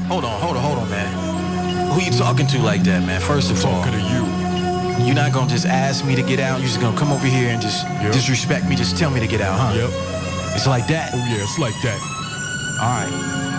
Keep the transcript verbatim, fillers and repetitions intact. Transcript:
Hold on, hold on, hold on, man. Who you talking to like that, man? First of all, talking to you. You're not gonna just ask me to get out. You're just gonna come over here and just Yep. disrespect me. Just tell me to get out, huh? Yep. It's like that. Oh yeah, it's like that. All right.